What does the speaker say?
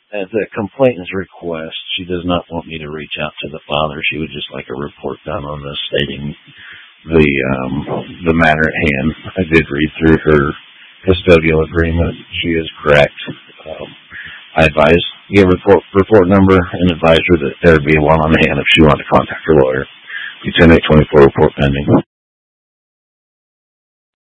At the complainant's request, she does not want me to reach out to the father. She would just like a report done on this, stating the matter at hand. I did read through her custodial agreement. She is correct. I advised, give report number, and advised her that there would be one on hand if she wanted to contact her lawyer. 10-824 report pending.